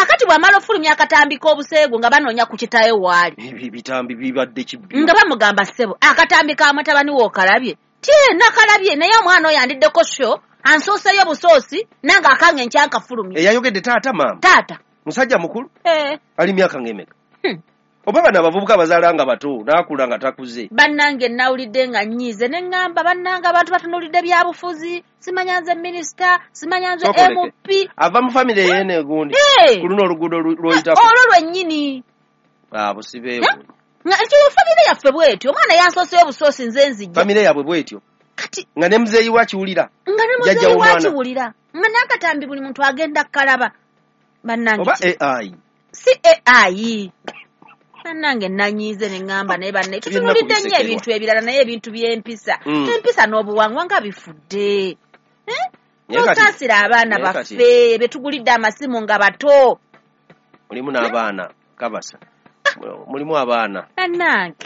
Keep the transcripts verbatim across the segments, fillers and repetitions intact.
kakati bw'amala ofulumya akatambi k'obuseegu nga banoonya ku kitayo waali bitambi bibadde kibbi nga bamugamba ssebo akatambi ka mutabani w'okalabye tye nakalabye naye omwana oyo yandiddeko sho ansooseyo busoosi nange akange nkyankafulumya eyayogedde taata maama taata musajja mukulu eh ali myaka ng'emeka hmm. oba bano abavubuka bazaala nga bato naakula nga takuze bannange nawulidde nga nnyiize ne ŋŋamba bannange abantu batunulidde byabufuzi simanya nze minisita simanya nze M P ava mu famire yeene gundi hey. ku luno oluguudo lwoyitako olwo lwennyini ah, busibeewo nga ekyo famire yaffe bwetyo omwana yansooseyo busoosi nze nzijja famire yabwe bwetyo kati nga ne muzeeyi wakiwulira nga ne muzeeyi wakiwulira nga n'akatambi buli muntu agenda kalaba bannange oba A I si A I bannange nanyiize ne ŋŋamba naye banne tutunulidde nnyo ebintu ebirala naye ebintu by'empisa mm. empisa n'obuwangwa nga bifudde eh? nosaasira abaana baffe betugulidde amasimu nga bato mulimu n'abaana kabasa mulimu abaana bannange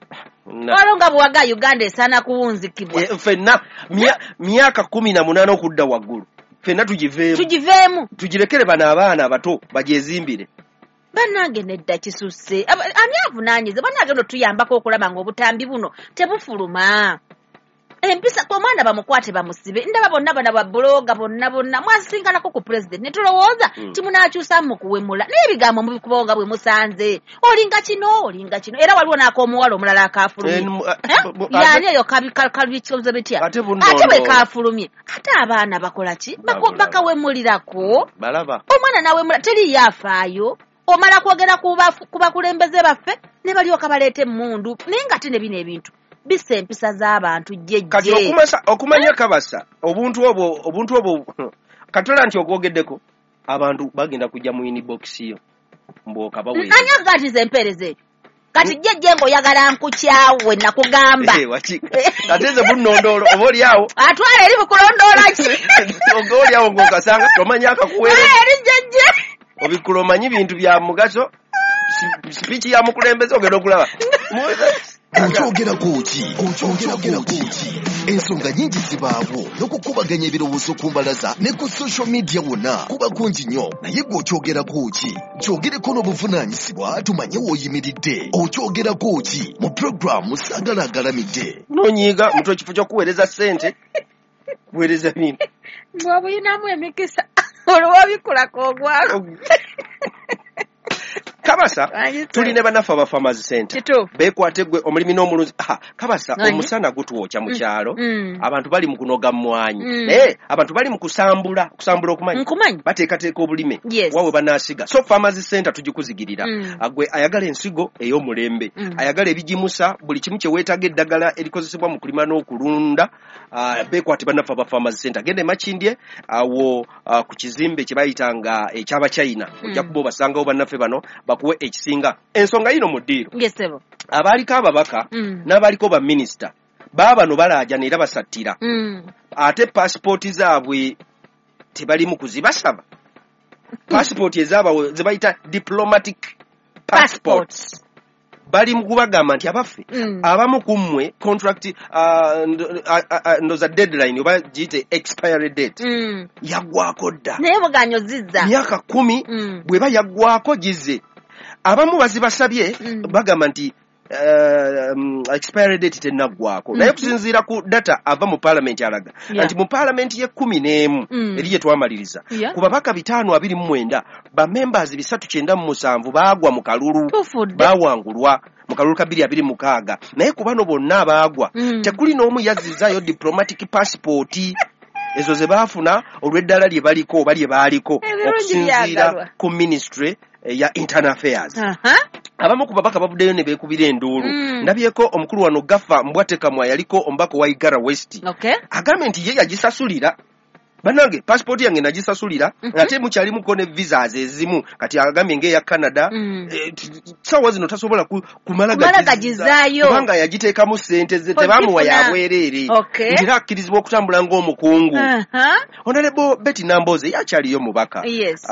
olwo nga bwewaga Uganda esaana kuwunzikibwa e, ffenna myaka kumi na munaana okudda waggulu ffenna tugiveemu tugiveemu tugirekere bano abaana abato bagyezimbire bannange nedda kisusse ani avunaanyize bannange no tuyambako okulaba ng'obutambi buno tebufuluma empisa omwana bamukwate bamusibe ndaba bonna bana babbuloga bonna bonna mwasisinkanako ku president ne tulowooza mm. timunaakyusamu mu kuwemula naye ebigambo mubikubonga bwe musanze olinga kino olinga kino era waliwo n'ak'omuwala omulala akaafulumye yani eyo kabikoze bitya ate bwe kaafulumye ate abaana bakola ki bakawemulirako omwana nawemula teriyo afaayo omala kwogera ku bakulembeze baffe ne balyoka baleeta emmundu naye nga te ne bino ebintu bisa empisa z'abantu jjejje kati okumasa okumanya kabasa obuntu obwo obuntu obwo katola nti okwogeddeko abantu bagenda kujja mu inbox yo mboka bawe anya kati zempereze kati jjejje ng'oyagala nkukyawe nakugamba eh waki kateze bunnondolo oboli yawo atwala eri bukulondoola ki ogoli yawo ng'okasanga tomanya akakuwere eri jjejje obikulomanyi bintu bya mugaso speech ya mukulembeze ogenda okulaba okyogera kuki okyogera kuki ensonga nyingi zibaawo n'okukubaganya ebirowoozo ku mbalaza ne ku social media wonna kuba kungi nnyo naye gwe okyogera kuki kyogereko n'obuvunaanyizibwa tumanye w'oyimiridde okyogera kuki mu puroguramu saagala agalamidde nonyiiga mutwe ekifo ky'okuweereza ssente kuweereza bintu bw'obuyinamu emikisa olwo bikulako ogwako kabasa tuline banaffe aba farmers center bekwate gwe omulimi n'omulunzi aha kabasa omusana gutwokya mu kyalo mm. abantu bali mu kunoga mwanyi mm. naye abantu bali mu kusambula kusambula okumanyi bateekateeka obulime yes. wawe banasiga so farmers center tugikuzigirira mm. agwe ayagala ensigo ey'omulembe mm. ayagala ebijimusa buli kimu kye weetaaga eddagala erikozesebwa mu kulima n'okulunda uh, bekwate banaffe aba farmers center gende makindye awo uh, ku kizimbe kye bayitanga ekyaba China mm. ojja kuba obasangawo bannaffe bano bakuwe ekisinga ensonga yino mu ddiiro ngesebo abaaliko ababaka mm. n'abaaliko ba minisita baabano balaajana era basattira mm. ate paasipooti zaabwe tebali mu kuzibasaba paasipooti ezaabwe ze bayita diplomatic passports bali mu kubagamba nti abaffe mm. abamu ku mmwe contract uh, ndoza deadline oba giyite expiry date mm. yaggwako dda naye buganyo zizza myaka kumi mm. bweba yaggwako gize abamu bazibasabye mm. bagamba nti uh, um, expiry date tenaggwako mm. naye kusinziira ku data ava mu parliament alaga yeah. nti mu parliament ye kumi n'emu mm. eri gye twamaliriza yeah. ku babaka bitaano abiri mu mwenda bamembers bisatu kyenda mu musanvu baagwa mu kalulu baawangulwa mu kalulu ka bbiri abiri mukaaga naye ku bano bonna abaagwa mm. tekuli n'omu yazzizaayo diplomatic passport ezo ze baafuna olw'eddala lye baliko oba lye baaliko okusinziira ku ministry ya internal affairs uh-huh. abamu ku babaka bavuddeyo ne beekubira enduulu mm. ndabyeko omukulu wano Gaffa Mbwatekamwa yaliko omubaka wa Igara West okay. agambe nti ye yagisasulira banange passport yange nagisasulira mm-hmm. ate mukyalimuko ne visas ezimu kati agambye ng'eya Canada mm. e, sawa zino tasobola ku, kumala gagizaayo kubanga yagiteekamu ssente ze tebamuwa yabwereere okay. nti era akkirizibwa okutambula ng'omukungu uh-huh. Honorable Betty Namboze yakyaliyo mubaka yes.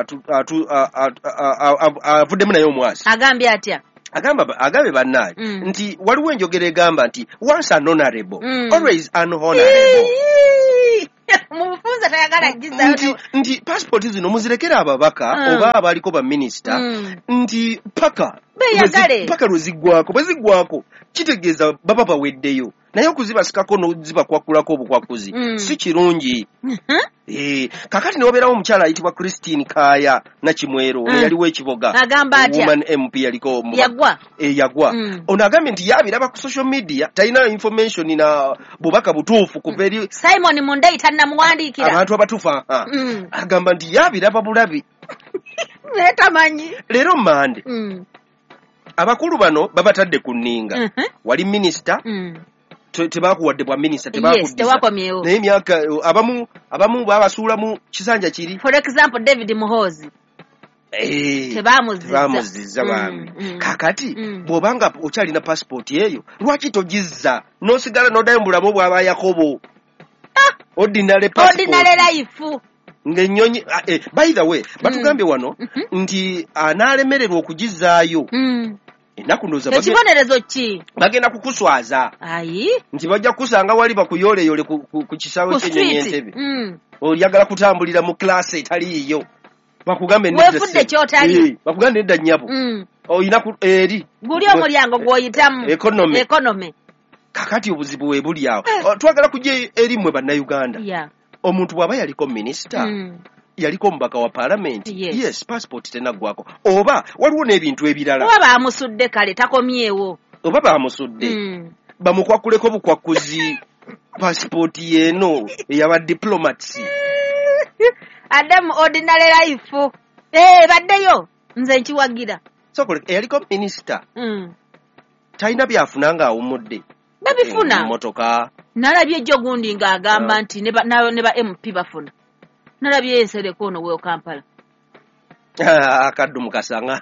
avuddemu naye omwasi agambye atya agamba agambe bannaye mm. nti waliwo enjogera egamba nti once an honorable mm. always an honorable mubufunza tayagala giza nti nti passport zino muzirekera ababaka Mm. oba abaliko ba minister Mm. nti paka Beyagale. paka lweziggwako bwe ziggwako kitegeeza baba baweddeyo naye okuzibasikako n'ozibakwakulako obukwakuzi Mm. si kirungi. Mhm. Eh, kakati ne wabeerawo omukyala ayitibwa Christine Kaaya Nakimwero ono Mm. yaliwo ekiboga Agamba atya? woman M P yaliko omu- Yagwa. eh, yagwa Mm. ono agambye nti yabiraba ku social media talina information na bubaka butuufu kuva eri Simon Mundei tannamuwandiikira. abantu abatuufu aha. Mm. agamba nti yabiraba bulabi Naye tamanyi. leero mande Mm. abakulu bano babatadde ku nninga Mhm. wali minisita Mm. te- tebakuwadde bwa minisita Yes, tebakuddiza tewakomyewo. naye emyaka abamu abamu babasuula mu kisanja kiri For example, David Muhoozi. Eh, Tebamuzizza. tebamuzizza bambi Mm, mm. kakati Mm. bw'obanga okyalina pasipoti eyo lwaki togizza n'osigala n'oddayo mu bulamu bw'aba Yakobo ordinary passport Ordinary life. ng'ennyonyi ah, eh, by the way batugambye wano Mhm. nti anaalemererwa okugizzaayo Mm. ennaku ndowooza bage- Ekibonerezo ki? bagenda kukuswaza Ayi. nti bajja kukusanga wali bakuyooleyole ku, ku, ku kisaawe Ku ky'ennyonyi street. entebe Mm. oyagala kutambulira mu class etaliiyo bakugambe Weefudde ky'otali. bakugambe nedda nnyabo Mm. oyina ku- eri Guli omulyango gw'oyitamu. Economy. Economy. kakati obuzibu we buli awo O, twagala kujja eri mmwe bannayuganda Yeah. omuntu bw'aba yaliko minisita Mm. yaliko omubaka wa paalamenti Yes. yes passport tenaggwako oba waliwo n'ebintu ebirala Oba baamusudde kale takomyewo. oba bamusudde Mm. bamukwakuleko bukwakuzi pasipoti yeeno eyaba diplomats Adde mu ordinary life. Eh, baddeyo. Nze nkiwagira. sokole eyaliko minisita Mm. talina byafuna ng'awummudde Babifuna. motoka Nalabye ejjo gundi ng'agamba Ah. nti ne ba- na ne ba M P bafuna. Nalabye ensereko ono w'e Kampala. akaddu mukasanga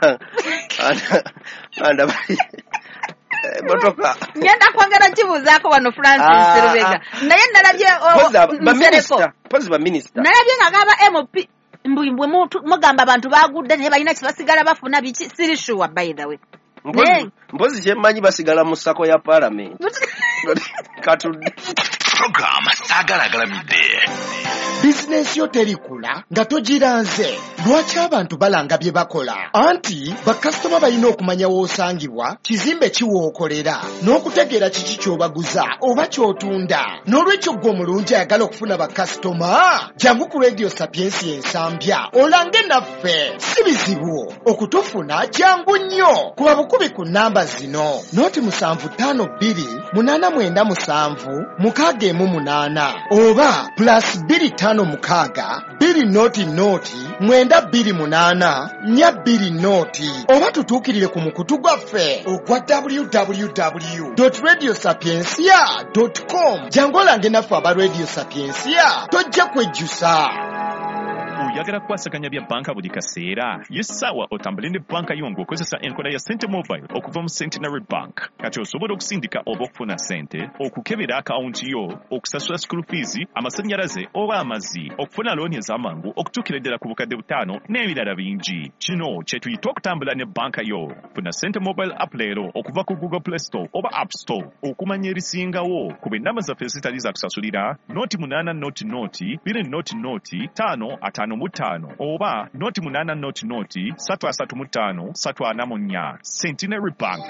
anda motoka Ngenda kwongera kibuuzaako wano Francis Ah, Rubega. ah. Naye nalabye o- pozi aba- nsereko. baminisita pozi baminisita Nalabye ng'agamba M P mbwe mbwe mutu- mugamba abantu bagudde naye balina kibasigala bafuna biki siri sure by the way. Mpozi- Naye- mpozi kyemmanyi basigala mu ssako ya paalamenti katudde Program sagalagalamidde. bizinensi yo terikula nga togiranze. Lwaki abantu balanga bye bakola? Anti bakasitoma balina okumanya w'osangibwa, kizimbe kiwookolera, n'okutegeera kiki ky'obaguza oba ky'otunda. N'olwekyo ggwe omulungi ayagala okufuna bakasitoma, jangu ku Radio Sapiensi ensambya olange naffe. Si bizibu okutufuna, jangu nnyo. Kuba bukubi ku nnamba zino: noti musanvu ttaano bbiri munaana mwenda musanvu mukaaga emu munaana, oba plus bbiri ttaano mukaaga bbiri noti noti mwenda bbiri munaana nnya bbiri noti, oba tutuukirire ku mukutu gwaffe ogwa w w w dot radio sapiensia dot com. Jangu olange naffe aba Radio Sapiensia, tojja kwejjusa. Oyagala kukwasaganya bya banka buli kaseera? Yessaawa otambule ne banka yo ng'okozesa enkola ya Sente Mobile okuva mu Centenary Bank. Kati osobola okusindika oba okufuna sente, okukebera akawunti yo, okusasula school fees, amasannyalaze oba amazzi, okufuna looni ez'amangu okutuukira ddala ku bukadde butaano n'ebirala bingi. Kino kye tuyita okutambula ne banka yo. Funa Sente Mobile app leero okuva ku Google Play Store oba App Store. Okumanya erisingawo kuba ennamba zaffe ezitali za kusasulira, noti munaana noti noti, bbiri noti noti, ttaano ataano mu ttaano, oba noti munaana noti noti, ssatu asatu mu ttaano, ssatu ana mu nnya. Centenary Bank.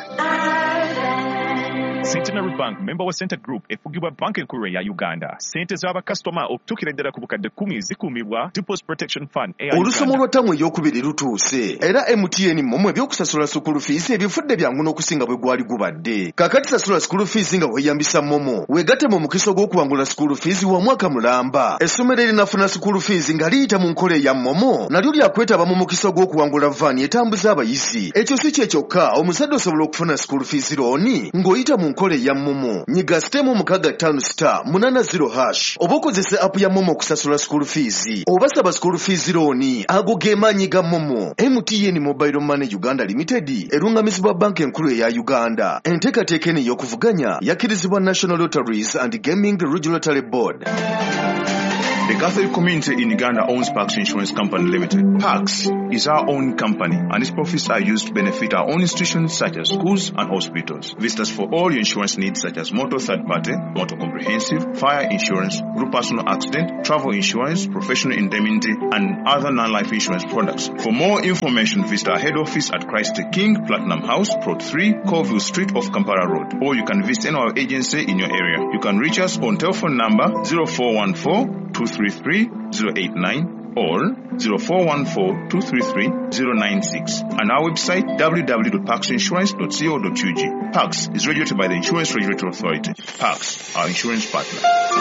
Centenary Bank, member wa Center Group, efugibwa banka enkulu ya Uganda. Sente z'abakasitoma okutuukira ddala ku bukadde kkumi zikuumibwa Deposit Protection Fund eya olusomo Uganda. lwa ttamu ey'okubiri lutuuse era M T N mmomwe ebyokusasula sukulu fiisi ebifudde byangu n'okusinga bwe gwali gubadde. Kaakati sasula sukulu fiisi nga weeyambisa momo, weegatte mu mukisa gw'okuwangula sukulu fiisi wa mwaka mulamba. Essomero erinafuna sukulu fiisi nga liyita mu nkola eya momo nalyo lyakwetaba mu mukisa gw'okuwangula vaani etambuza abayizi. Ekyo si kye kyokka, omuzadde osobola okufuna sukulu fiisi looni ng'oyita mu nkola eya momo. Nyiga sitemu mukaaga ttaano sita munaana zero hash oba okozesa apu ya momo okusasula sukulu fiisi oba saba sukulu fiisi looni. Ago ge maanyi ga momo. M T N Mobile Money Uganda Limited erungamizibwa banka enkulu eya Uganda. Enteekateeka eno ey'okuvuganya yakkirizibwa National Lotteries and Gaming Regulatory Board. The Catholic community in Uganda owns Pax Insurance Company Limited. Pax is our own company and its profits are used to benefit our own institutions such as schools and hospitals. Visit us for all your insurance needs such as motor third party, motor comprehensive, fire insurance, group personal accident, travel insurance, professional indemnity, and other non-life insurance products. For more information, visit our head office at Christ the King, Platinum House, Plot three, Colville Street off Kampala Road. Or you can visit any of our agency in your area. You can reach us on telephone number zero four one four, two three three, zero eight nine or zero four one four, two three three, zero nine six and our website w w w dot pax insurance dot co dot u g. Pax is regulated by the Insurance Regulatory Authority. Pax, our insurance partner.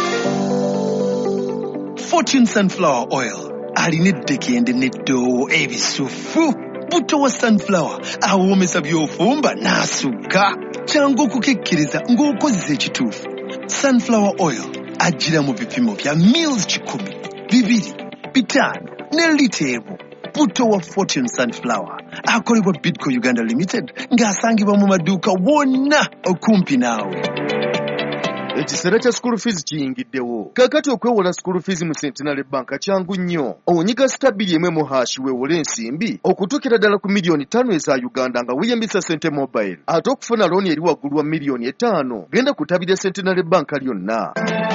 Fortune Sunflower Oil. Alinedde and neddo ebisufu. Buto wa sunflower awomesa byofumba n'asugga kyangu okukekkiriza ng'okozesa ekituufu. Sunflower oil ajjira mu bipimo bya mils kikumi, bibiri, bitaano ne lita emu. Buto wa Fortune Sunflower akolebwa Bidco Uganda Limited ng'asangibwa mu maduuka wonna okumpi naawe. Ekiseera kya school fees kiyingiddewo. Kakati okwewola school fees mu Centenary Bank kyangu nnyo. Onyiga stabili emwe mu hashi weewole ensimbi okutuukira ddala ku miliyoni ttaano eza Uganda nga weeyambisa Sente Mobile. Ate okufuna looni eri waggulu wa miliyoni etaano genda kutabira Centenary Bank lyonna.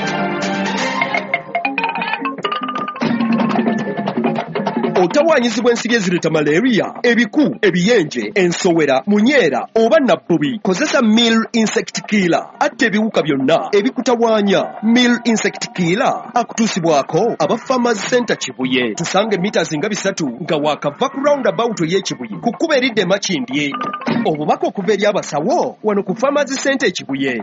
Otawaanyizibwa ensiri ezireta malaria, ebiku, ebiyenje, ensowera, munyeera oba nabbubi. Kozesa Mill Insect Killer. Atta ebiwuka byonna ebikutawaanya. Mill Insect Killer akutuusibwako aba Farmers Center Kibuye. Tusange mita zinga bisatu nga waakava ku roundabout y'Ekibuye ku kkubo eridda e Makindye. Obubaka okuva eri abasawo wano ku Farmers Center Kibuye.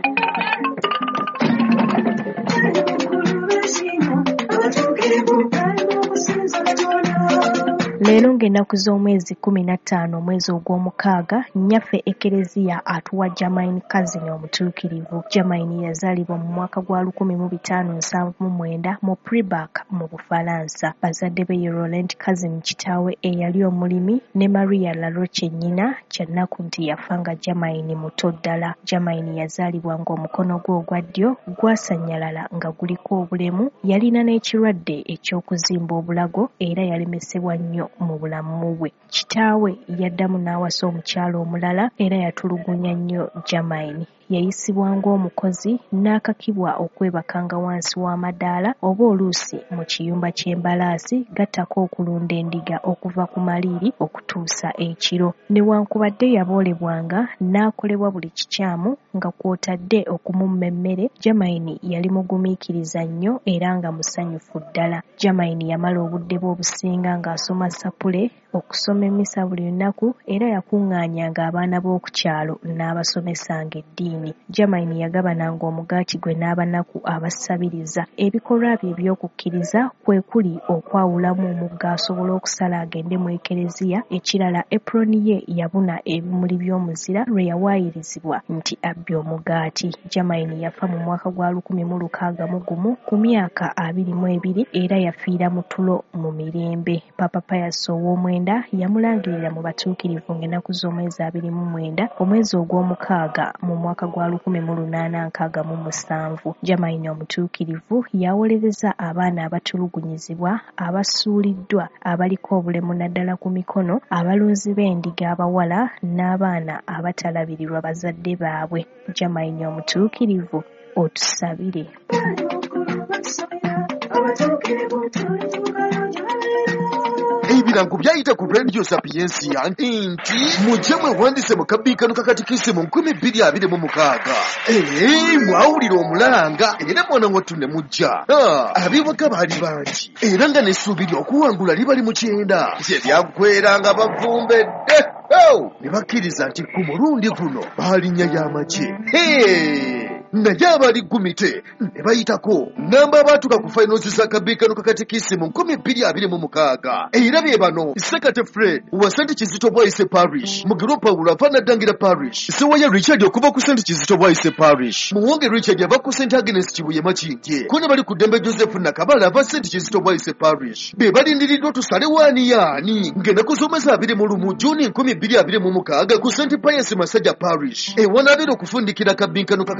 Leero ng'ennaku z'omwezi kumi na ttaano omwezi ogw'omukaaga nnyaffe Ekereziya atuwa Germaine Kazini omutuukirivu. Germaine yazaalibwa mu mwaka gwa lukumi mu bitaano nsanvu mu mwenda mu Pribak mu Bufalansa. Bazadde be ye Laurent Kazini kitaawe eyali omulimi ne Maria Laroche nnyina kyannaku nti yafa nga Germaine muto ddala. Germaine yazaalibwa ng'omukono gwe ogwa ddyo gwasannyalala nga guliko obulemu, yalina n'ekirwadde eky'okuzimba obulago era yalemesebwa nnyo mu bulamu bwe. Kitaawe yaddamu n'awasa omukyalo omulala era yatulugunya nnyo Germaine. Yayisibwa ng'omukozi n'akakibwa okwebakanga wansi w'amadaala oba oluusi mu kiyumba ky'embalaasi gattako okulunda endiga okuva ku maliiri okutuusa ekiro. Newankubadde yaboolebwanga n'akolebwa buli kikyamu nga kw'otadde okumumma emmere, Germaine yali mugumiikiriza nnyo era nga musanyufu ddala. Germaine yamala obudde bwe obusinga ng'asoma sapule, okusoma emmisa buli lunaku era yakuŋŋaanyanga abaana b'oku kyalo n'abasomesanga eddiini. Germaine yagabananga omugaati gwe n'abanaku abasabiriza. Ebikolwa bye eby'okukkiriza kwe kuli okwawulamu omugga asobola okusala agende mu Ekereziya. Ekirala eproni ye yabuna ebimuli by'omuzira lwe yawaayirizibwa nti abbye omugaati. Germaine yafa mu mwaka gwa lukumi mu lukaaga mu gumu ku myaka abiri mu ebiri era yafiira mu tulo mu mirembe. Papa Pius ow'omwenda yamulangirira mu batuukirivu ng'ennaku z'omwezi abiri mu mwenda omwezi ogw'omukaaga mu mwaka gwa lukumi mu lunaana nkaaga mu musanvu. Germaine omutuukirivu yawolereza abaana abatulugunyizibwa, abasuuliddwa, abaliko obulemu naddala ku mikono, abalunzi b'endiga abawala n'abaana abatalabirirwa bazadde baabwe. Germaine omutuukirivu otusabire. Ebirango byayita ku Radio Sapiensia nti mujje mwewandise mu kabiikano kakatikisi mu nkumi bbiri abiri mu mukaaga. Ee, mwawulira omulanga era mwana wattu ne mujja. Abiwaka baali bangi era nga n'essuubiri okuwangula liba li mu kyenda. Bye byaggweranga bavumbedde ne bakkiriza nti ku mulundi guno baalinnya y'amagye. Naye abaali gumite ne bayitako namba abaatuka ku finals za kabiikano kakatikisi mu nkumi bbiri abiri mu mukaaga. Era bye bano: Sekate Fred wa Saint Kizito Bwaise Parish, Mugiro Paulo ava Naddangira Parish, Sewaya Richard okuva ku Saint Kizito Bwaise Parish, Muwonge Richard ava ku Saint Agnes Kibuye Makindye, kone bali ku Dembe Joseph Nakabala ava Saint Kizito Bwaise Parish. Be balindiriddwa tusale waani yaani ng'ennaku z'omwezi abiri mu lumu Juni nkumi bbiri abiri mu mukaaga ku Saint Pius Masajja Parish. Ewanabera okufundikira kabiikano kakatikisi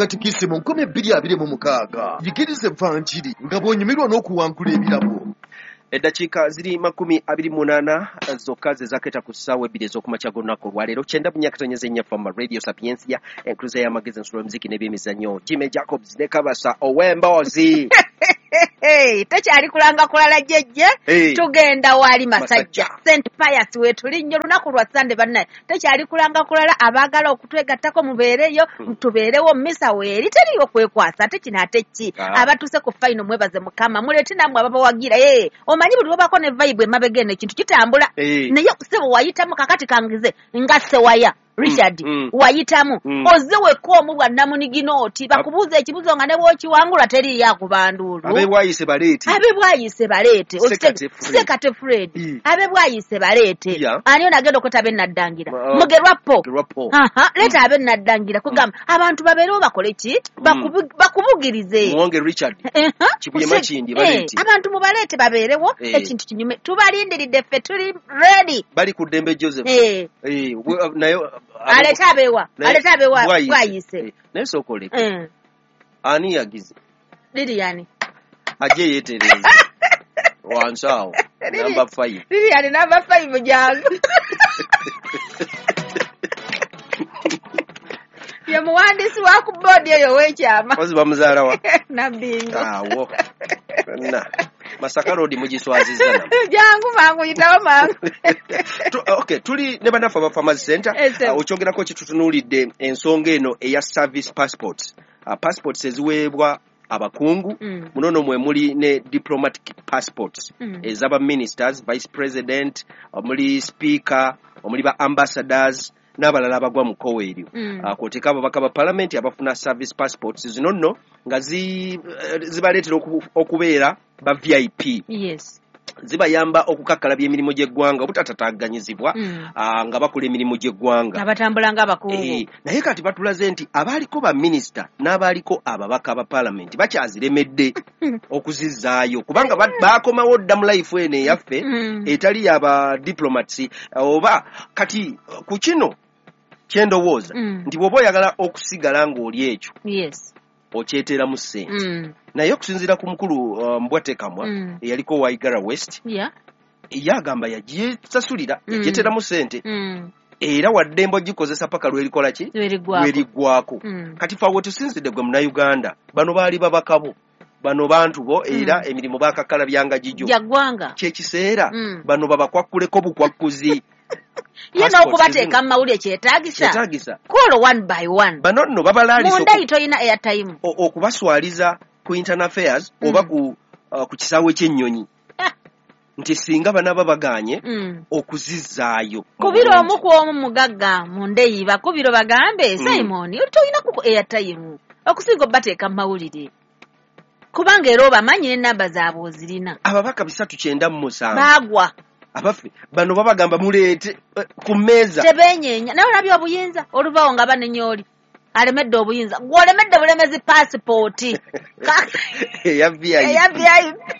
yasse mu nkumi bbiri abiri mu mukaaga. Yigirize evvanjiri nga bw'onyumirwa n'okuwankula ebirabo. Eddakiika ziri makumi abiri mu munaana zokka ze zakeeta ku ssaawa ebbiri ez'okumakya g'olunaku olwaleero kyenda bunyakatonyeza ennyaffe mu Radio Sapiensia enkuluza y'amagezi ensolo y'omuziki n'ebyemizannyo Jimmy Jacobs ne Kabasa ow'emboozi. Tekyali kulanga kulala jjejje Hey. tugenda wali Masajja Masajja. Saint Pius wetuli nnyo lunaku lwa Sande bannaye tekyali kulanga kulala abaagala okutwegattako mubeereyo tubeerewo mmisa weeri teriyo kwekwasa ate kino ate ki Ah. abatuse ku fayino mwebaze Mukama muleete nammwe ababawagira ee omanyi buli lwobako ne vibe emabega eno ekintu kitambula Hey. naye sebo wayitamu kakati kangize nga sewaya Richard Mm, mm. wayitamu Mm. ozze wekoomu bwa namuniginooti bakubuuza ekibuzo nga ne bw'okiwangula teriyo akubanduulu Abe bwayise baleeti. abe bwayise baleete Sekate Fred. sekate Fred Mm. abe bwayise baleete Yeah. ani onagenda okweta abe naddangira Ma- mugerwapo Gerwapo. aha leeta abe naddangira kugamba abantu babeerewo bakole ki Bakubu- bakubugirize Muwonge Richard. Aha. Kibuyema Kuse- kindi eh, baleeti. abantu mubalete babeerewo Eh. ekintu kinyume tubalindiridde ffe tuli ready Bali ku ddembe Joseph. Eh, Eh, we- naye alete abewa naye- alete abewa bwayise. bwayise Eh, naye sookole. Eh, Ani yagize? Lilian Ajje yeetereze. Wansi awo. Namba five. Lilian namba five jangu ye muwandiisi wa ku boodi eyo w'ekyama Ozi bamuzaala wa? nabbingo Awo. Na. Masaka Road mugiswazizza namwe. jangu mangu yitawo mangu Tu- okay, tuli ne bannaffe aba Farmers Center. Ese. Uh, okyogerako kitutunuulidde ensonga eno eya service passports. Uh, passports eziweebwa abakungu Mm. munono mwe muli ne diplomatic passports Mm. ez'aba ministers, vice president, omuli speaker, omuli ba ambassadors n'abalala abagwa mu kkowe eryo. Mm. Uh, kw'oteeka ababaka ba parliament abafuna service passports zino nno nga zi, eh, zibaleetera oku- okubeera ba V I P. yes Zibayamba okukakkalabya emirimu gy'eggwanga obutatataaganyizibwa Mm. ah, nga bakola emirimu gy'eggwanga. nga batambula ng'abakungu Eh, naye kati batulaze nti abaaliko ba minisita n'abaaliko ababaka ba paalamenti bakyaziremedde okuzizzaayo kubanga ba- baakomawo dda mu life eno eyaffe Mm. etali yaba diplomats oba kati ku kino kyendowooza Mm. nti bw'oba oyagala okusigala ng'oli ekyo yes okyeteramu ssente mm. naye okusinziira ku mukulu uh, Mbwatekamwa Mm. eyaliko Waigara West yeah yagamba yagyesasulira Mm. yagyeteramu ssente mm. era wadde mbo gikozesa paka lwerikola ki Lwerigwako. lwerigwako Mm. kati fawe tusinzidde gwe munauganda bano baali babakabo bano bantu bo era emirimu bakakalabyanga gijo jaggwanga kyekiseera Mm. bano babakwakuleko bukwakkuzi ye n'okubateeka mu mawulire kyetaagisa kyetaagisa call one by one bano nno babalaalisa munda oku- yi toyina airtime o- okubaswaliza ku internal affairs Mm. oba ku, uh, ku kisaawe ky'ennyonyi Ah. nti singa banaba baganye mm. okuzizzaayo kubira omu ku omu mugagga mu ndeyiba kubiro bagambe Mm. Simon toyina ku airtime okusinga obateeka mu mawulire kubanga era obamanyi n'ennamba zaabwe ozirina ababaka bisatu kyenda mu musanvu baagwa abaffe bano babagamba muleete eh, ku mmeeza tebenyeenya naye olabye obuyinza olubawo nga banenyooli alemedde obuyinza gw'olemedde bulemezi paasipooti eya V I P. eya V I P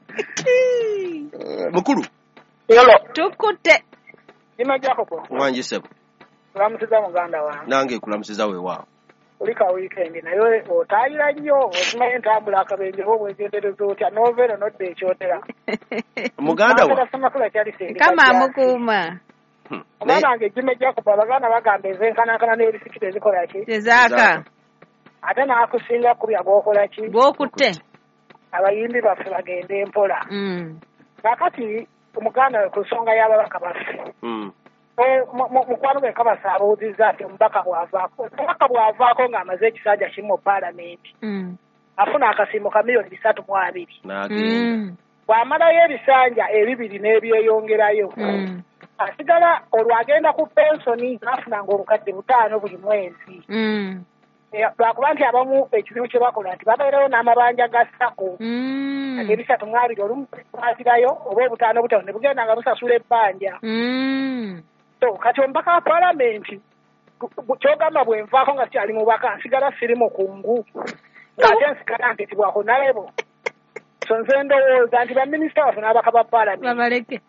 Eh, mukulu Yolo, tukutte Jimmy Jacob, wangi sebo kulamusiza muganda wange. nange kulamusiza weewaawo Oli ka weekend naye otayira nnyo okimanyi entambula akabenje bo bwegendereza otya noveeno nodda ekyotera. muganda wa Samakula kyali senge. kama amukuuma Hmm. Omwana Naye- wange Jimmy Jacob abaganda bagamba ezenkanankana n'ebisikiti ezikola ki? tezaaka Ate n'akusinga kubya gwokola ki? gw'okutte Abayimbi baffe bagenda empola. Mm. Kakati omuganda we ku nsonga y'ababaka baffe. Mm. Eh, mu- mu- mukwano gwe kabasa abuuzizza nti omubaka bw'avaako. Omubaka bw'avaako ng'amaze ekisanja kimu mu paalamenti. Mm. Afuna akasiimo ka miliyoni bisatu mu abiri. n'agenda Mm. Bw'amalayo ebisanja ebibiri n'ebyeyongerayo. Mm. Asigala olwo agenda ku pensoni n'afunanga obukadde butaano buli mwezi. Mm. Eh, lwakuba nti abamu ekizibu kye bakola nti babeerayo n'amabanja ga ssako. Mm. Ebisatu mu abiri olumu kwatirayo oba obutaano butaano ne bugenda nga busasula ebbanja. Mm. So kati omubaka wa paalamenti gu- gu- kyogamba bwe nvaako nga sikyali mubaka nsigala siri mukungu ng'ate nsigala ntetibwako nalebo. So nze ndowooza nti baminisita baffe n'abaka ba paalamenti babaleke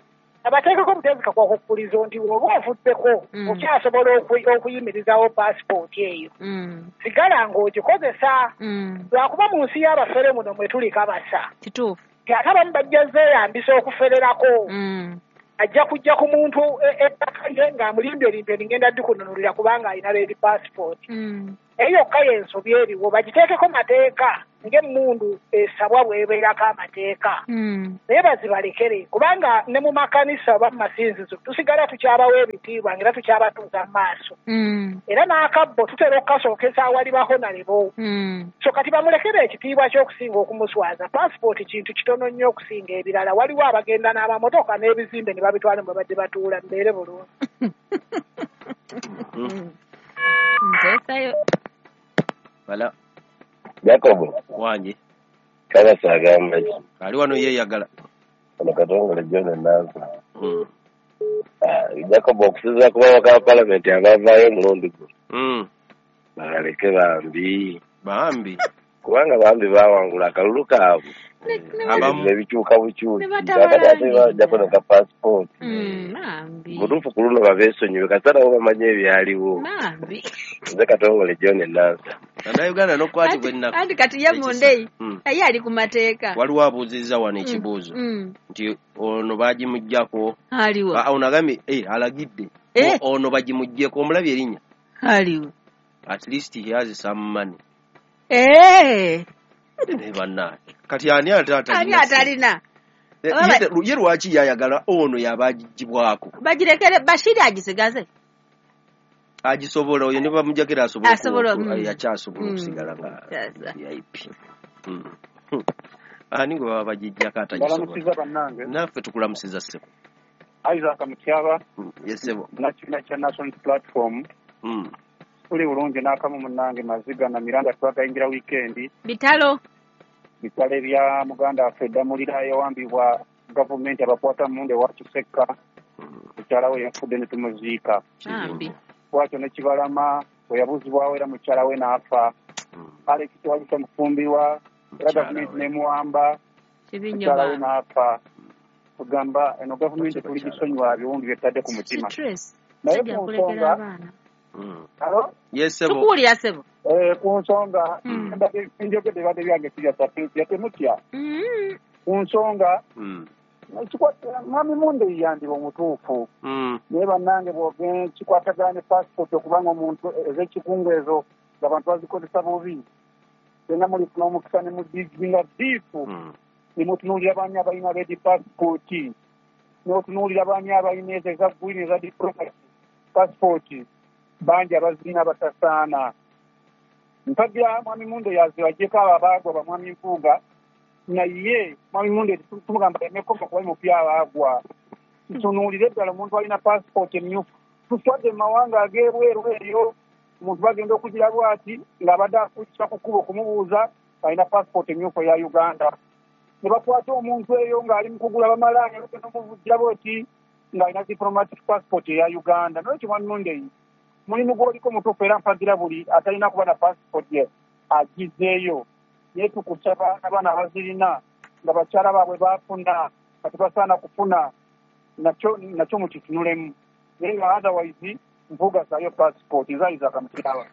abateekako butezeka kwa kukuliza nti oba ovuddeko okyasobola okuyimirizawo paasipooti eyo sigala ng'ogikozesa lwakuba mu nsi y'abafere muno mwe tuli kabasa kituufu ti ate abamu bajja zeeyambisa okufererako ajja kujja ku muntu ettaka lye ng'amulimbye-limbye ningenda ddikununulira kubanga alina reedi paasipooti eyo yokka y'ensobi eriwo bagiteekeko mateeka ng'emmundu esabwa bwebeerako amateeka naye bazibalekere kubanga ne mu makanisa oba mu masinzizo tusigala tukyabawo ebitiibwa ngera tukyabatuuza mu maaso era n'akabbo tutera okukasookesa awali bahonalebo so kati bamulekere ekitiibwa ky'okusinga okumuswaza paasipooti kintu kitono nnyo okusinga ebirala waliwo abagenda n'amamotoka n'ebizimbe ne babitwala mwe badde batuula mbeere bulungi nteesayo wala Jacobo wanji kaba sagamba ki ali wano yeeyagala ono Katongole John Nansa mm. ah Jacobo okusiza kuba waka parliament abavaayo omulundi guno baleke bambi bambi kubanga bambi bawangula akalulu kaabwe abamu ebikyuka bukyuki bajja kunoka passport butuufu ku luno babeesonyiwe kasana bo bamanye ebyaliwo nze Katongole John Nansa Uganda n'okwatibwa ennaku anti kati ye Monday naye ali ku mateeka waliwo abuuzizza wano ekibuuzo nti ono baagimuggyako aliwo ono agambye alagidde ono bagimuggyeko omulabye erinnya aliwo at least he has some money eh ne banna kati ani atalina ani atalina ye lwaki yayagala ono yabagibwako bagirekere Bashiri agisigaze agisobola oyo ne bamujjakira asobola yakyasobola okusigala nga V I P ani gwe baba bagijjako atagisobola naffe tukulamusiza ssebo Isaac Mutyaba yesebo nakina kya National Platform tuli bulungi n'akamu munnange maziga na Miranda twagayingira weekend bitalo bitale bya Muganda Fedda mulira yawambibwa gavumenti abakwata munde wa Kiseka mukyala we yafudde ne tumuziika wakyo ne Kibalama we yabuzibwawo era mukyala we n'afa Alex Twalisa Mufumbirwa era gavumenti nemuwamba mukyala we n'afa kugamba eno gavumenti tuli gisonyiwa biwundu byetadde ku mutima naye ku nsonga Hello? Yes, sebo. Tukuulira sebo. Eh, ku nsonga enjogedde badde byange sirya sapinsi temutya ku nsonga mwami Munde yandibwa omutuufu naye bannange bwoge kikwatagane passport okubanga omuntu ez'ekikungu ezo ng'abantu bazikozesa bubi tena muli funa omukisa ne mudiginga diifu ne mutunuulira baani abalina reedi passport n'otunuulira baani abalina ezo eza gwini eza diplomacy passport bangi abazina batasaana mpagira mwami Munde yaziwagyeko abo abaagwa bamwami Mpuuga naye mwami Munde tumugamba emekoma kuba mupya abaagwa tutunuulire ddala omuntu alina passport emyufu tuswadde mu mawanga ag'ebweru eyo omuntu bagenda okugira bwati ng'abadde akukisa ku kkubo okumubuuza alina passport emyufu eya Uganda ne bakwata omuntu eyo ng'ali mu kugula bamalaaya n'omuvujjira bweti ng'alina diplomatic passport eya Uganda naye mwami Munde mulimu gw'oliko mutuufu era mpagira buli atalina kuba na passport ye agizeeyo naye tukusaba abaana abazirina nga bakyala baabwe baafuna kati basaana kufuna nakyo nakyo mukitunulemu naye nga otherwise Mpuuga saayo passport nzaayiza akamutyaba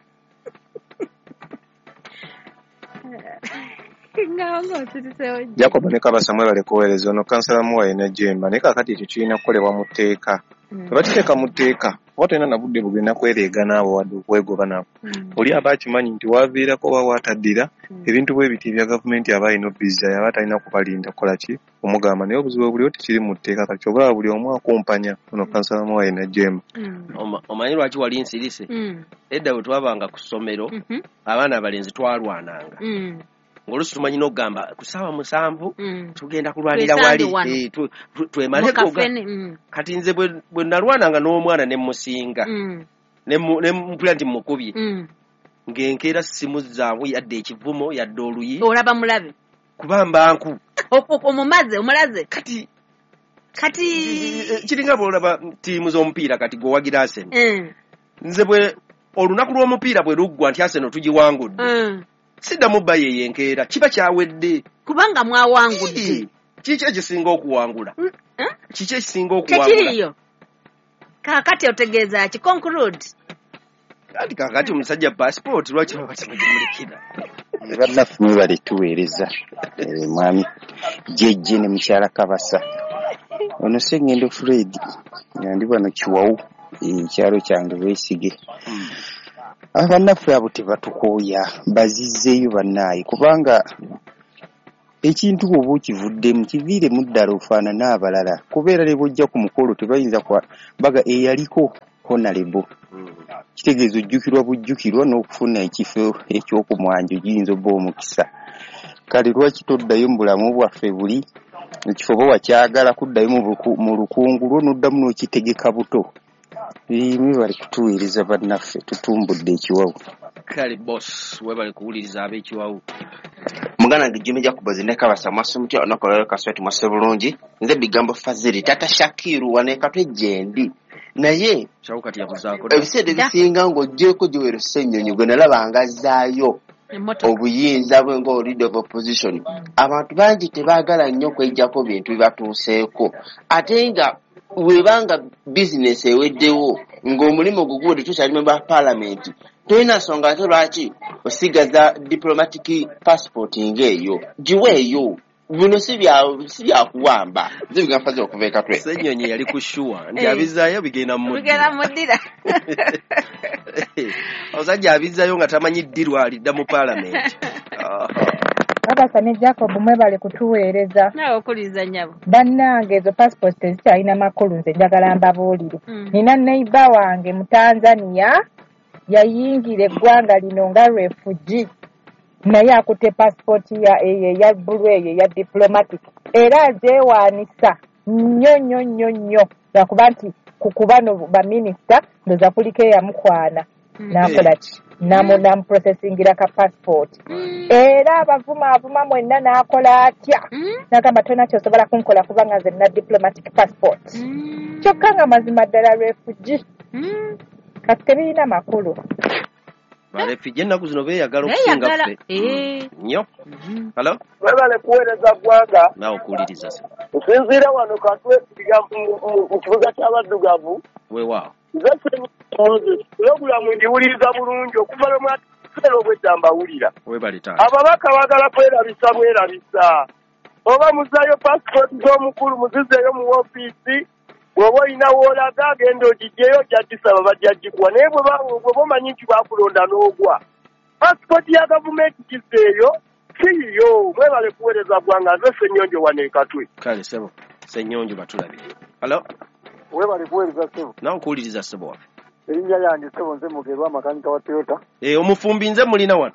Jacob ne Kabasa mwebale kuweereza ono kansala muwaye ne Jemba naye kaakati ekyo kirina kukolebwa mu tteeka tebakiteeka mu tteeka oba tolina na budde bugenda kwereega naabo wadde okwegoba nabo oli aba akimanyi nti waaviirako oba waataddira ebintu bwe biti ebya gavumenti aba alina obbiza yaba talina kubalinda kukola ki omugamba naye obuzibu buliwo tekiri mu tteeka kati oba buli omu akumpanya ono kansala muwaye ne Jemba omanyi lwaki wali nsirise edda bwe twabanga ku ssomero abaana abalenzi twalwananga ng'olusi tumanyi n'okugamba ku ssaawa musanvu tugenda kulwanira wali twemaleko kati nze bwe nalwananga n'omwana ne musinga ne mpulira nti mukubye ng'enkeera simu zaamu yadde ekivumo yadde oluyi olaba mulabe kuba mbanku omumaze omulaze kati kati kiringa bw'olaba ttiimu z'omupiira kati gwewagira Arsenal nze bwe olunaku lw'omupiira bwe luggwa nti Arsenal tugiwangudde siddamu bba yeyenkeera kiba kyawedde kubanga mwawangudde kiki ekisinga okuwangula kiki ekisinga okuwangula tekiriyo kakati otegeeza ki conclude kati kakati omusajja passport lwaki bakimulikira bannaffe mwe bali tuweereza mwami jejje ne mukyala Kabasa ono Sengendo Fred yandi bano Kiwawu ekyalo kyange Beesige abannaffe abo tebatukooya bazizzeeyo bannaayi kubanga ekintu bw'oba okivuddemu kiviiremu ddala ofaanana abalala kubeera ne bw'ojja ku mukolo tebayinza baga eyaliko honorable kitegeeza ojjukirwa bujjukirwa n'okufuna ekifo ekyokumwanjo giyinza obba omukisa kale lwaki toddayo mu bulamu bwaffe buli ekifo bwe wakyagala kuddayo mu lukungu lwo n'oddamu n'okitegeka buto bimwe bali kutuweereza bannaffe tutumbudde ekiwawu kale boss we bali kuwuliriza ab'ekiwawu mugana ngijjumi ja kubazi ne Kabasa mwasumuti onakolero kasweti mwase bulungi nze bigambo Fazili tata Shakiru wanekatwe jendi naye chawukati yabuzaako ebiseera bisinga ng'ojjeeko Joel Ssenyonyi gwe nalabanga azzaayo obuyinza bwe nga leader of opposition abantu bangi tebaagala nnyo kwejjako bintu bibatuuseeko ate nga webanga bizinesi eweddewo ng'omulimu gugwo tetukyali member parliament tolina nsonga ate lwaki osigaza diplomatic passport ng'eyo giweeyo bino si byakuwamba nze bigamfaza okuva ekatwe Ssenyonyi yali kushuwa nti abizaayo bigenda muddira omusajja abizaayo nga tamanyi ddirwa alidda mu parliament Kabasa ne Jacob mwe bali kutuweereza nawe okuliza nyabo bannange ezo passport tezikyalina makulu nze njagala mbabuulire nina neiba wange mu Tanzania yayingira eggwanga lino nga refugee naye akutte passport ya eya bulu eyo ya diplomatic era azeewaanisa nnyo nnyo nnyo nnyo lwakuba nti kukubano baminisita ndoza kuliko eyamukwana nakola ki namuprocessingira ka passport era abavuma avuma mwenna n'akola atya n'agamba tolina kyosobola kunkola kubanga nze nina diplomatic passport kyokka nga mazima ddala refugee kati tebirina makulu balefije ennaku zino beeyagala okusinga ffe nnyo halo webale kuweereza ggwanga naawe okuwuliriza se nsinziira wano katwesiga mu kibuga ky'abaddugavu weewaawo nze Moses pulogulamu ndiwuliriza bulungi okuva lwe mwatera obwedda mbawulira webale taata ababaka baagala kwerabisa bwerabisa oba muzaayo pasipoti z'omukulu muzizeeyo mu woofiisi bw'oba olina w'olaga agenda ogijjeyo gyaggisaba bajjagikuwa naye bw'oba omanyi nti baakulonda n'ogwa pasipoti ya gavumenti gizeeyo kiyiyo mwebale kuweereza ggwanga nze Ssenyonjo wano ekatwe kale sebo Ssenyonjo batulabire halo webale kuweereza sebo naawe okuwuliriza sebo waffe erinnya yange sebo nze Mugerwa makanika wa Toyota eh omufumbi nze mulina wano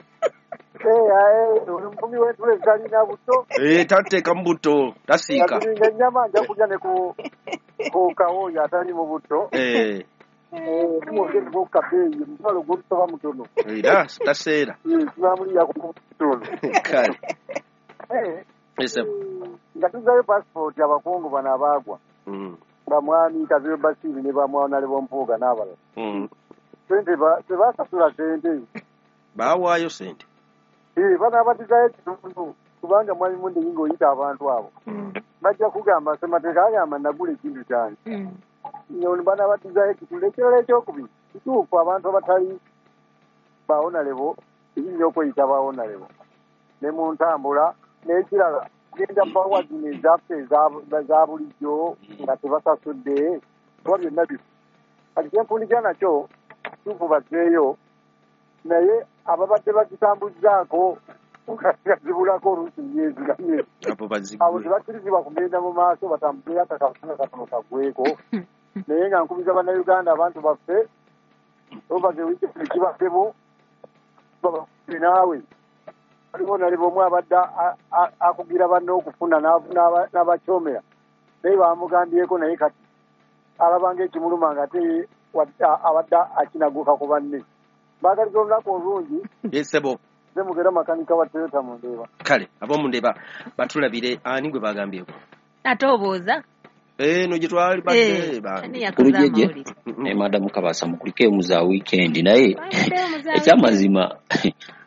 eh omufumbi w'entule talina buto eh tateeka mu buto tasiika nga nnyama nja kulya ne ku ku kawooyo atali mu buto eh omugezi gw'okukabeeyi omutwalo gw'okusoba mutono era taseera tunamulya ku mutono kale esebo nga tuzaayo pasipoti abakungu bano abaagwa bamwami Kazibe Basiiri ne bamwana Mpuuga n'abalala sente tebaasasula sente baawaayo sente bano abadizaayo ekitundu kubanga mwami Munde yinga oyita abantu abo bajja kugamba Ssemateeka agamba nagula ekintu kyange ono bano abadizaayo ekitundu ekirala ekyokubiri kituufu abantu abatali bawonalebo eyinza okweyita bawonalebo ne mu ntambula n'ekirala genda bawa zino ezaffe za bulijjo nga tebasasudde kuba byonna bifu kati kyenfundikira nakyo tuufu bazzeeyo naye ababadde bazitambuzaako nga zibulako oluusi myezi na myezi abo tebakkirizibwa kugenda mu maaso batambuzeyo akakasanga katono kagweko naye nga nkubiza bannayuganda abantu baffe obage wiikifuni kibaddemu babakube naawe aliwo nalibo omwe abadde akugira banne okufuna n'abakyomera naye bamugambyeko naye kati alabanga ekimuluma nga ate abadde akinaguka ku banne baagaliza olunaku olungi yesebo nze Mugerwa makanika wa Toyota Mundeeba kale ab'omundeeba batulabire ani gwe bagambyeko ate obooza eno gye twali badde kulujejje ne madamu Kabasa mukuliko emuza weekend naye ekyamazima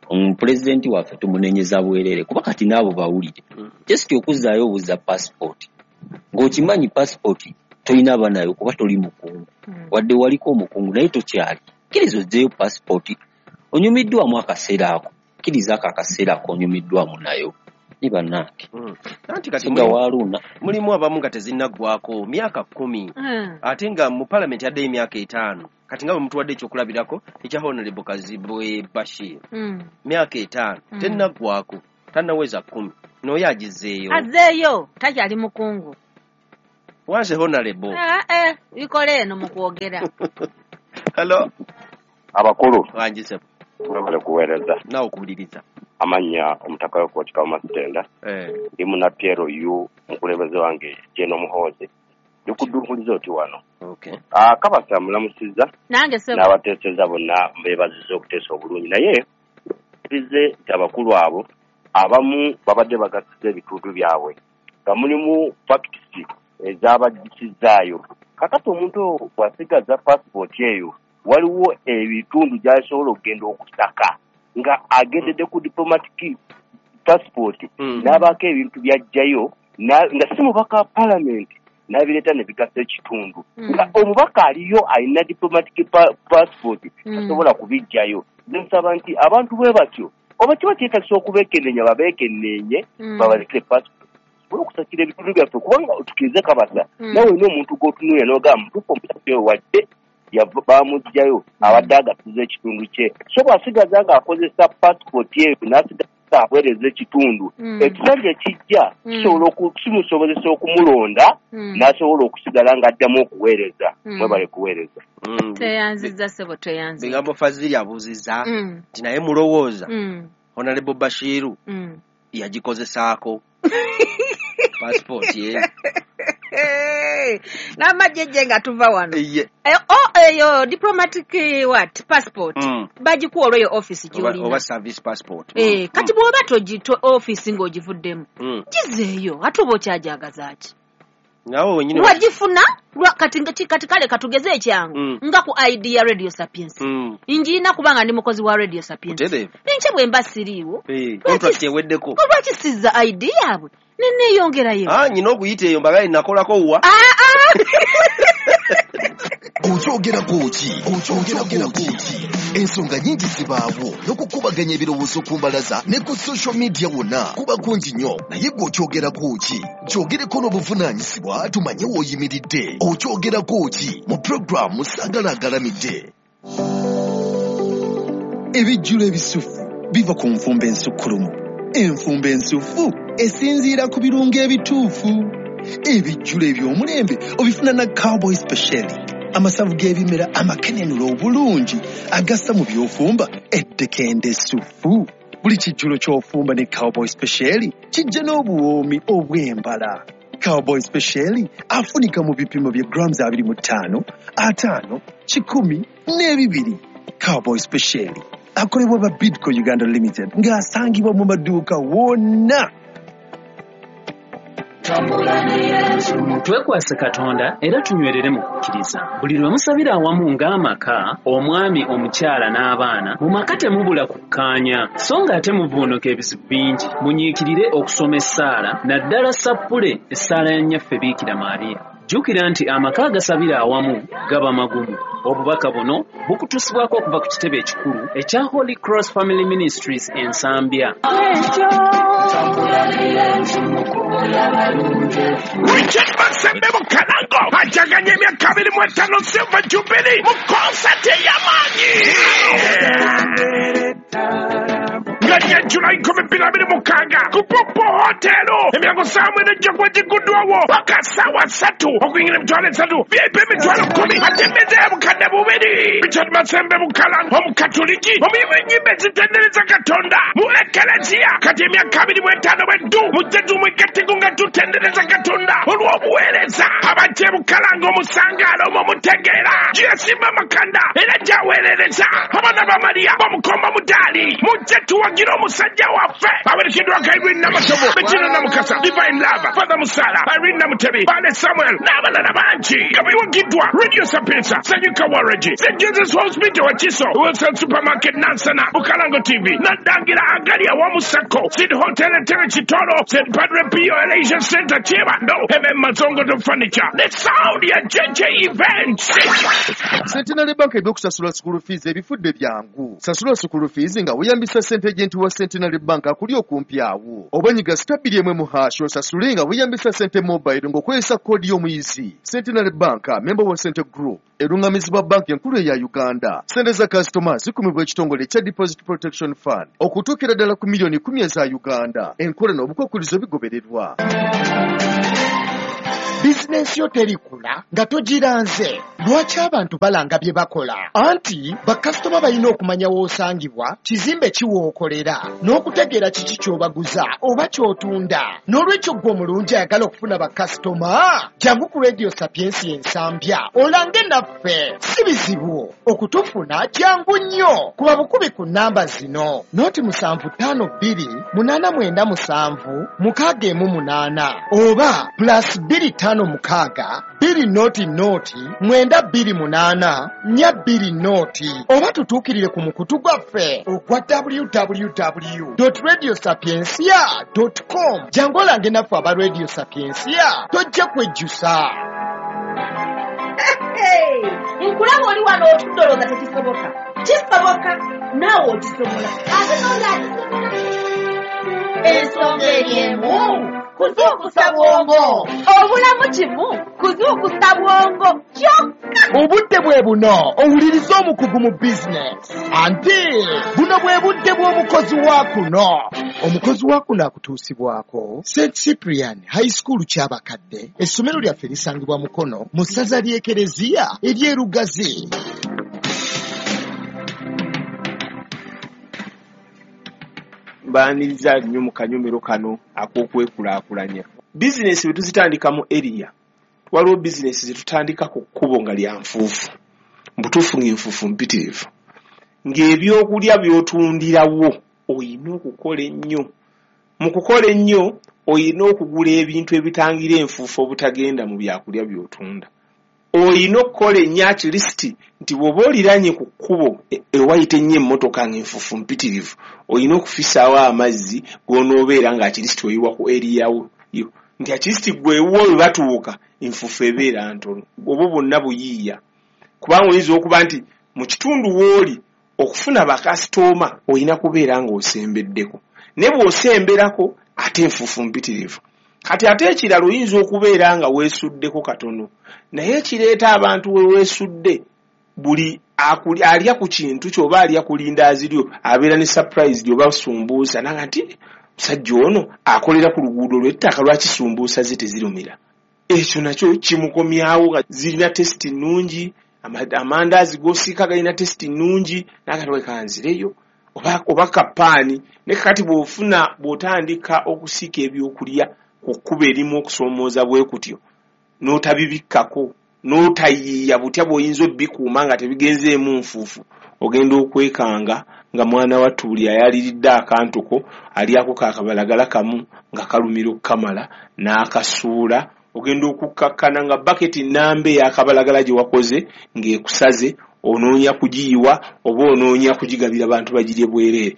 omupulezidenti waffe tumunenyeza bwerere kuba kati naabo bawulire just okuzaayo obuza passport ng'okimanyi passport tolina banayo kuba toli mukungu wadde waliko omukungu naye tokyali kkiriza ozzeeyo passport onyumiddwamu akaseera ako kkiriza ako akaseera ako onyumiddwamu nayo ni bannange anti kati mulimu, mulimu abamu nga tezinnaggwako myaka kumi ate nga mu palamenti yaddeyo emyaka etaano kati nga bwe mutuwadde ekyokulabirako ekya honorable Kazibwe Bashir myaka etaano tennaggwako tannaweza kumi n'oyo agizeeyo azeeyo takyali mukungu wanze honorable eh bikole eno mu kwogera hello abakulu wanjise mwebale kuweereza nawe okuwuliriza amanya omutaka w'ekkooti Kamasitenda ndi muna Piero yu mukulembeze wange Jeno Muhoozi ndikuddumbuliza oti wano Kabasa mulamusiza n'abateeseza bonna beebaziza okuteesa obulungi naye bize nti abakulu abo abamu babadde bagasiza ebitundu byabwe nga mulimu fakitisi ez'abagisizzaayo kakati omuntu bw'asigaza pasipoti eyo waliwo ebitundu gy'asobola okugenda okusaka nga agendedde ku diplomatic passport n'abaako ebintu byajjayo nga si mubaka wa palamenti n'abireeta ne bigasa ekitundu nga omubaka aliyo alina diplomatic passport asobola kubijjayo nsaba nti abantu bwe batyo oba kiba kyetagisa okubeekennenya babeekenneenye babalekere passport sobola okusakira ebitundu byaffe kubanga tukirize Kabasa nawe olina omuntu gw'otunuulira n'ogamba mutuufu omusajja oyo wadde bamugjayo abadde agasiza ekitundu kye so bw'asigaza ng'akozesa pasipoti eyo n'asigaza aweereza ekitundu ekisanja ekijja kimusobozesa okumulonda n'asobola okusigala ng'addamu okuweereza mwebale kuweereza teyanziza sebo teyanziza bigambo Fazili abuuzizza nti naye mulowooza Honorable Bashiru yagikozesaako pasipoti ye n'amajjejje nga tuva wano eyo diplomatic what passport bagikuwa olweyo office gy'olina oba service passport kati bw'oba togito office ng'ogivuddemu gizeeyo ate oba okyajagaza ki nawe wenyini wagifuna kati kati kale katugeze ekyangu nga ku I D ya Radio Sapiens injiina kubanga ndi mukozi wa Radio Sapiens ninche bwe mba siriiwo contract eweddeko lwaki sizza I D yaabwe nene yongerayo ah nyina okuyita eyo mbagaye nakolako wa okyogera kuki okyogera kuki ensonga nyingi zibaawo n'okukubaganya ebirowoozo ku mbalaza ne ku social media wonna kuba kungi nnyo naye gwe okyogera kuki kyogereko n'obuvunaanyizibwa tumanye w'oyimiridde okyogera kuki mu puroguramu Saagala Agalamidde ebijjulo ebisufu biva ku nfumba ensukkulumu enfumba ensufu esinziira ku birungo ebituufu ebijjulo eby'omulembe obifuna na Cowboy Special amasavu g'ebimera amakenenula obulungi agassa mu by'ofumba ettekende essufu buli kijjulo ky'ofumba ne Cowboy Special kijja n'obuwoomi obw'embala Cowboy Special afunika mu bipimo bya grams abiri mu ttaano ataano kikumi n'ebibiri Cowboy Special akolebwa ba Bidco Uganda Limited ng'asangibwa mu maduuka wonna twekwase Katonda era tunywerere mu kukkiriza buli lwe musabira awamu ng'amaka omwami omukyala n'abaana mu maka temubula kukkaanya so ng'ate muvuunuka ebizibu bingi munyiikirire okusoma essaala naddala sappule essaala ya nnyaffe Biikira Maariya jjukira nti amaka agasabira awamu gaba magumu obubaka buno bukutusibwako okuva ku kitebe ekikulu ekya Holy Cross Family Ministries ensambya Richard Masembe Mukalango ajaganye emyaka abiri mu etaano Silver Jubilee mu konsati ey'amaanyi ng'ajja July nkumi bbiri abiri mukaaga ku Popo Hotel emyango saa mwenda ejja kuba giguddwawo paka ssaawa ssatu okuyingira emitwalo esatu V I P emitwalo kkumi ate emmeeza ya bukadde bubiri Richard Masembe Mukalango omukatoliki omuyimu ennyimba ezitendereza Katonda mu ekelesiya kati emyaka abiri mu etaano bweddu mujje tumwegattiku nga tutendereza Katonda olw'obuweereza abajja Bukalanga omusangaalo omwo mutegeera gyeyasimba Makanda era gy'aweerereza abaana ba Mariya bamukomba Mudaali mujje tuwagira Kino musajja waffe bawerekeddwa Irene Namutobo, Bettina Namukasa, Divine Lava, Father Musala, Irene Namutebi, Bale Samuel n'abalala bangi nga biwagiddwa Radio Sapienza, Sanyuka Waragi, Saint Jesus Hospital wa Kiso, Wilson Supermarket Nansana, Bukalango T V, Nadangira Agalia wa Musako, Sid Hotel and Terry Chitoro, Saint Padre Pio Elation Center Chibando, M M Mazongo to Furniture, the Saudi J J Events. Centenary Bank eby'okusasula school fees ebifudde byangu. Sasula school fees nga weyambisa ssente agent wa Centenary Bank akuli okumpi awo. Obanyiga stabili emwe mu hash osasule nga weyambisa ssente mobile ng'okozesa koodi y'omuyizi. Centenary Bank, member wa Centre Group, erungamizibwa banki enkulu eya Uganda. Ssente za customer zikumibwa ekitongole kya Deposit Protection Fund okutuukira ddala ku miliyoni kumi eza Uganda. Enkola n'obukwakkulizo bigobererwa. Bizinensi yo terikula nga togiranze. Lwaki abantu balanga bye bakola? Anti bakasitoma balina okumanya w'osangibwa, kizimbe kiwookolera, n'okutegeera kiki ky'obaguza oba ky'otunda. N'olwekyo gwe omulungi ayagala okufuna bakasitoma, jangu ku Radio Sapiensi ensambya olange naffe. Si bizibu okutufuna, jangu nnyo. Kuba bukubi ku nnamba zino: noti musanvu ttaano bbiri munaana mwenda musanvu mukaaga emu munaana oba plus bbiri ttaano mukaaga bbiri noti noti mwenda bbiri munaana nnya bbiri noti, oba tutuukirire ku mukutu gwaffe ogwa w w w dot radio sapiensia dot com. jangu olange naffe aba Radio Sapiensia, tojja kwejjusa. Nkulaba oli wano otudoloza tekisoboka. Kisoboka naawe okisobola. Ate n'olyakisobola. Ensonga eriemu kuzuukusa bwongo. Obulamu kimu kuzuukusa bwongo kyokka. Obudde bwe buno owuliriza omukugu mu bizinesi. Ante buno bwe budde bw'omukozi wa kuno. Omukozi wa kuno akutuusibwako Saint Cyprian High School ky'abakadde. Essomero lyaffe lisangibwa Mukono mu ssaza ly'Ekereziya ery'Erugazi. Mbaaniriza nnyo mu kanyomero kano ak'okwekulaakulanya. Bizinesi bwe tuzitandika mu eriya, waliwo bizinesi ze tutandika ku kkubo nga lya nfuufu, mbutuufu ng'enfuufu mpitirivu, ng'ebyokulya by'otundirawo oyina okukola ennyo. Mu kukola ennyo oyina okugula ebintu ebitangira enfuufu obutagenda mu byakulya by'otunda. Oyina okukola ennyo at least nti bw'oba oliranye ku kkubo ewayita ennyo emmotoka ng'enfuufu mpitirivu, oyina okufisaawo amazzi g'onoobeera nga at least oyiwa ku eriyawo nti at least gwewo we batuuka enfuufu ebeera ntono. Obwo bwonna buyiiya, kubanga oyinza okuba nti mu kitundu w'oli okufuna bakasitooma oyina kubeera ng'osembeddeko, ne bw'osemberako ate enfuufu mpitirivu. Kati ate ekirala oyinza okubeera nga weesuddeko katono, naye ekireeta abantu we weesudde buli alya ku kintu ky'oba alya ku lindaazi lyo abeera ne surprise oba sumbuusa nanga nti musajja ono akolera ku luguudo lw'ettaka lwaki sumbuusa ze tezirumira. Ekyo nakyo kimukomyawo nga zirina tesiti nnungi, amandaazi g'osiika galina tesiti nnungi, nanga wekanzireyo oba oba kapaani. Ne kati bw'ofuna bw'otandika okusiika ebyokulya ku kkuba erimu okusoomooza bwe kutyo n'otabibikkako n'otayiiya butya bw'oyinza obbikuuma nga tebigenzeemu nfuufu, ogenda okwekanga nga mwana wattu buli ayaliridde akantuko alyako kaakabalagala kamu nga kalumira okukamala n'akasuula, ogenda okukkakkana nga baketi nnamba ey'akabalagala gye wakoze ng'ekusaze, onoonya kugiyiwa oba onoonya kugigabira bantu bagirye bwereere.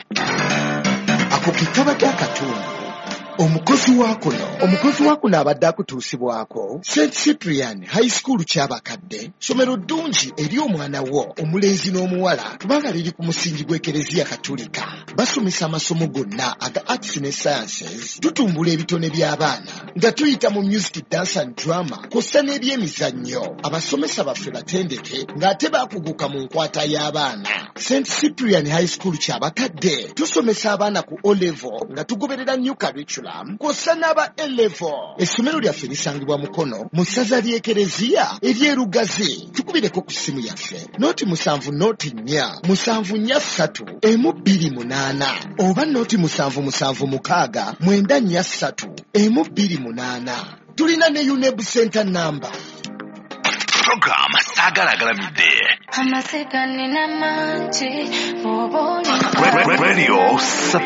Ako ke kaba kyakatundu. Omukozi wa kuno omukozi wa kuno abadde akutuusibwako Saint Cyprian High School ky'abakadde, somero ddungi eri omwana wo omulenzi n'omuwala kubanga liri ku musingi gw'Ekereziya Katolika. Basomesa amasomo gonna aga arts ne sciences, tutumbula ebitone by'abaana nga tuyita mu music, dance and drama kw'ossa n'ebyemizannyo. Abasomesa baffe batendeke ng'ate baakuguka mu nkwata y'abaana. Saint Cyprian High School ky'abakadde tusomesa abaana ku O level nga tugoberera new curriculum kw'ossa n'aba A level. Essomero lyaffe lisangibwa Mukono mu ssaza ly'Ekereziya ery'Erugazi. Tukubireko ku ssimu yaffe nooti musanvu nooti nnya musanvu nnya ssatu emu bbiri munaana oba nooti musanvu musanvu mukaaga mwenda nnya ssatu emu bbiri munaana. Tulina ne U N E B center number. Program sagalagalamidde. Amasekane n'amangi, Radio